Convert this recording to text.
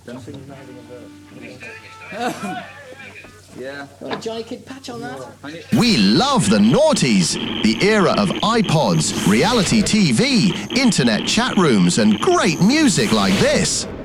Yeah. Got a Johnny Kid patch on that? We love the noughties, the era of iPods, reality TV, internet chat rooms, and great music like this.